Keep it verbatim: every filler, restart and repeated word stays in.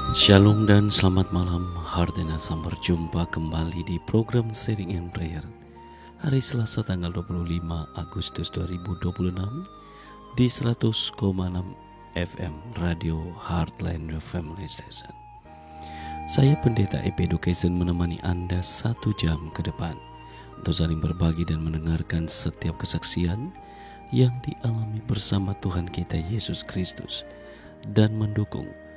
Shalom dan selamat malam. Hardena Sam berjumpa kembali di program Sharing and Prayer hari Selasa tanggal dua puluh lima Agustus dua ribu dua puluh enam di seratus koma enam F M Radio Heartland Family Station. Saya Pendeta E P Education menemani Anda satu jam ke depan untuk saling berbagi dan mendengarkan setiap kesaksian yang dialami bersama Tuhan kita Yesus Kristus dan mendukung